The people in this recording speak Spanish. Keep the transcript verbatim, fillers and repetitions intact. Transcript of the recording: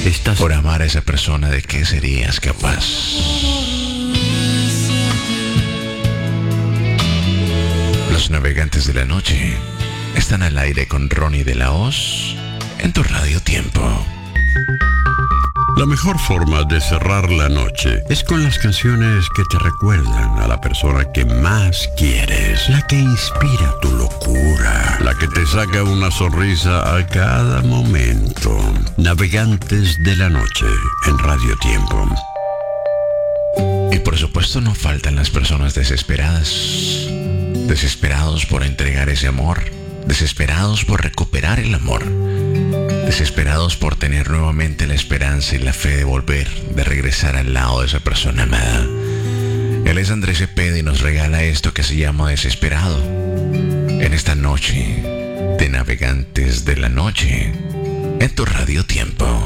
Estás... Por amar a esa persona, ¿de qué serías capaz? Los navegantes de la noche están al aire con Ronnie de la Hoz en tu Radio Tiempo. La mejor forma de cerrar la noche es con las canciones que te recuerdan a la persona que más quieres, la que inspira tu locura, la que te saca una sonrisa a cada momento. Navegantes de la noche en Radio Tiempo. Y por supuesto no faltan las personas desesperadas, desesperados por entregar ese amor, desesperados por recuperar el amor, desesperados por tener nuevamente la esperanza y la fe de volver, de regresar al lado de esa persona amada. Él es Andrés Cepeda y nos regala esto que se llama Desesperado, en esta noche de Navegantes de la Noche, en tu Radio Tiempo.